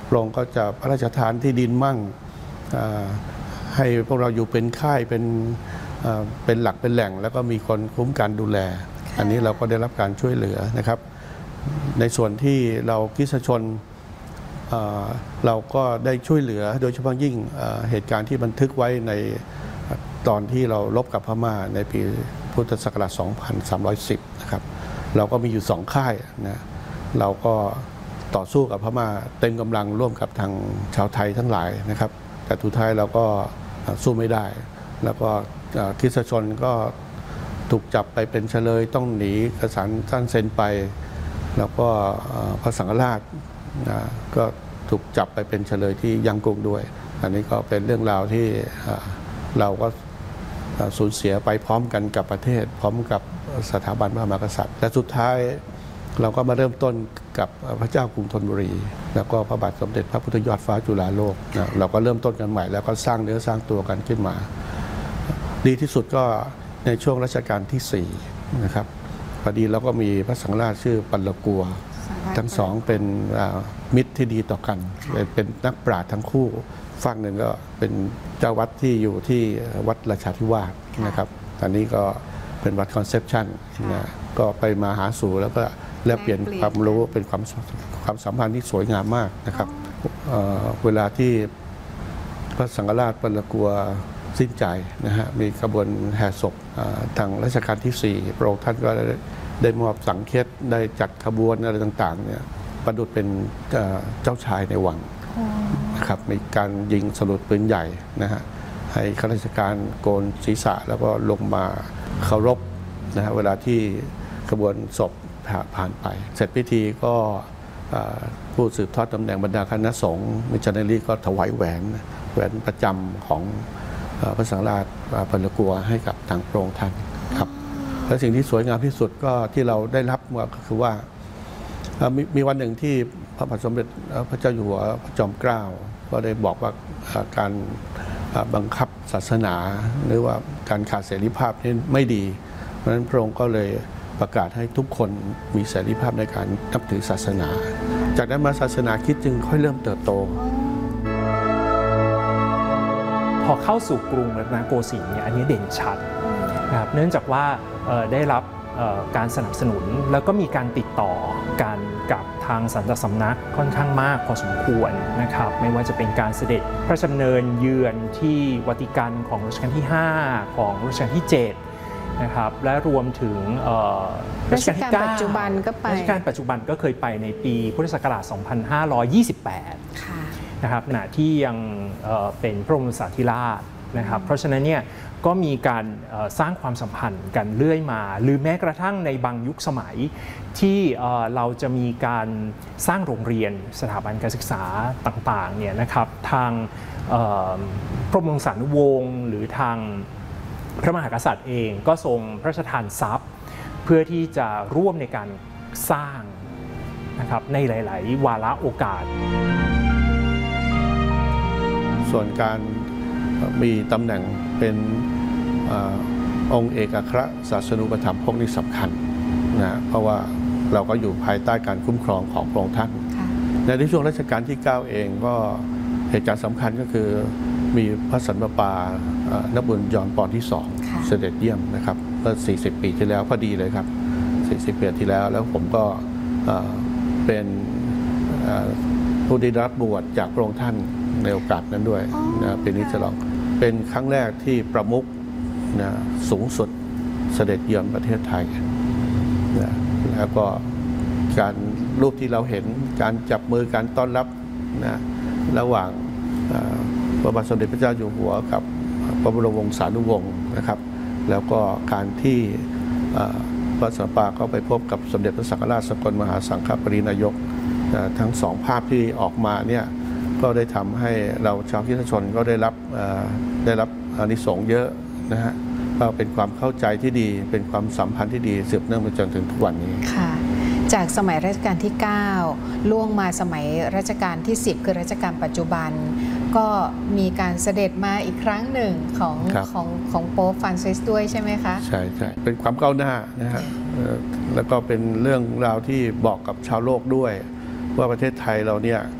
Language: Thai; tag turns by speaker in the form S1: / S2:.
S1: พระองค์ก็จะพระราชทานที่ดินมั่งให้พวกเราอยู่เป็นค่ายเป็นหลักเป็นแหล่งแล้วก็มีคนคุ้มกันดูแลอันนี้เราก็ได้รับการช่วยเหลือนะครับในส่วนที่เราคริสตชนเราก็ได้ช่วยเหลือโดยเฉพาะยิ่งเหตุการณ์ที่บันทึกไว้ในตอนที่เรารบกับพม่าในปีพุทธศักราช 2310 นะครับเราก็มีอยู่2ค่ายนะเราก็ต่อสู้กับพม่าเต็มกำลังร่วมกับทางชาวไทยทั้งหลายนะครับแต่สุดท้ายเราก็สู้ไม่ได้แล้วก็คริสตชนก็ถูกจับไปเป็นเฉลยต้องหนีกษัตริย์ท่านเซ็นไปแล้วก็พระสังฆราชก็ถูกจับไปเป็นเฉลยที่ยังกรุงด้วยอันนี้ก็เป็นเรื่องราวที่เราก็สูญเสียไปพร้อมกันกับประเทศพร้อมกับสถาบันพระมหากษัตริย์และสุดท้ายเราก็มาเริ่มต้นกับพระเจ้ากรุงธนบุรีแล้วก็พระบาทสมเด็จพระพุทธยอดฟ้าจุฬาโลกเราก็เริ่มต้นกันใหม่แล้วก็สร้างเนื้อสร้างตัวกันขึ้นมาดีที่สุดก็ในช่วงรัชกาลที่4นะครับพอดีเราก็มีพระสังฆราชชื่อปัลลกัวทั้งสองเป็นมิตรที่ดีต่อกันเป็นนักปราชญ์ทั้งคู่ฝั่งหนึ่งก็เป็นเจ้าวัดที่อยู่ที่วัดราชาธิวาสนะครับตอนนี้ก็เป็นวัดคอนเซปชันนะก็ไปมาหาสู่แล้วก็แลกเปลี่ยนความรู้เป็นความสัมพันธ์ที่สวยงามมากนะครับเวลาที่พระสังฆราชปัลลกัวสิ้นใจนะฮะมีกระบวนแห่ศพทางรัชกาลที่4พระองค์ท่านก็ได้มอบสังเฆตได้จัดขบวนอะไรต่างๆเนี่ยประดุจเป็นเจ้าชายในวังนะครับมีการยิงสลุดปืนใหญ่นะฮะให้ข้าราชการโกนศีรษะแล้วก็ลงมาเคารพนะฮะเวลาที่ขบวนศพผ่านไปเสร็จพิธีก็ผู้สืบทอดตำแหน่งบรรดาคณะสงฆ์มิชชันนารีก็ถวายแหวนประจำของพระสังฆราชปัลลกัวให้กับทางพระองค์ท่านครับและสิ่งที่สวยงามที่สุดก็ที่เราได้รับก็คือว่ามีวันหนึ่งที่พระบาทสมเด็จพระเจ้าอยู่หัวพระจอมเกล้าก็ได้บอกว่าการบังคับศาสนาหรือว่าการขาดเสรีภาพนี่ไม่ดีเพราะฉะนั้นพระองค์ก็เลยประกาศให้ทุกคนมีเสรีภาพในการนับถือศาสนาจากนั้นมาศาสนาคริสต์จึงค่อยเริ่มเติบโต
S2: พอเข้าสู่กรุงรัตนโกสินทร์เนี่ยอันนี้เด่นชัดนะครับเนื่องจากว่าได้รับการสนับสนุนแล้วก็มีการติดต่อกันกับทางสันตสำนักค่อนข้างมากพอสมควรนะครับไม่ว่าจะเป็นการเสด็จพระราชดำเนินเยือนที่วัติกันของรัชกาลที่5ของรัชกาลที่7นะครับและรวมถึง
S3: รัชกาลที่9ปัจจุบันก็ไป
S2: รัชกาลปัจจุบันก็เคยไปในปีพุทธศักราช 2528 นะครับขณะที่ยังเป็นพระบรมสารีราชนะครับเพราะฉะนั้นเนี่ยก็มีการสร้างความสัมพันธ์กันเรื่อยมาหรือแม้กระทั่งในบางยุคสมัยที่เราจะมีการสร้างโรงเรียนสถาบันการศึกษาต่างๆเนี่ยนะครับทางพระบรมสารีวงศ์หรือทางพระมหากษัตริย์เองก็ทรงพระราชทานทรัพย์เพื่อที่จะร่วมในการสร้างนะครับในหลายๆวาระโอกาส
S1: ส่วนการมีตำแหน่งเป็นองค์เอกอัครศาสนูปถัมภกนี่สำคัญนะเพราะว่าเราก็อยู่ภายใต้การคุ้มครองของพระองค์ท่านในช่วงรัชกาลที่9เองก็เหตุการณ์สำคัญก็คือมีพระสันตะปานบุญยอห์นปอนที่2เสด็จเยี่ยมนะครับเมื่อ40 ปีที่แล้วพอดีเลยครับ40 ปีที่แล้วผมก็เป็นผู้ได้รับบวชจากพระองค์ท่านในโอกาสนั้นด้วยนะปีนี้ฉลองเป็นครั้งแรกที่ประมุขนะสูงสุดเสด็จเยือนประเทศไทยนะแล้วก็การรูปที่เราเห็นการจับมือการต้อนรับนะระหว่างพระบาทสมเด็จพระเจ้าอยู่หัวกับพระบรมวงศานุวงศ์นะครับแล้วก็การที่พระสันตะปาก็ไปพบกับสมเด็จพระสังฆราชสกลมหาสังฆปรินายกทั้ง2ภาพที่ออกมาเนี่ยก็ได้ทำให้เราชาวคริสตชนก็ได้รับอานิสงส์เยอะนะฮะก็เป็นความเข้าใจที่ดีเป็นความสัมพันธ์ที่ดีสืบเนื่องมาจนถึงทุกวันนี้
S3: ค่ะจากสมัยรัชกาลที่9ล่วงมาสมัยรัชกาลที่10คือรัชกาลปัจจุบันก็มีการเสด็จมาอีกครั้งหนึ่งของโป๊ปฟรานซิสด้วยใช่ไหมคะ
S1: ใช่เป็นความก้าวหน้านะฮะแล้วก็เป็นเรื่องราวที่บอกกับชาวโลกด้วยว่าประเทศไทยเราเนี่ย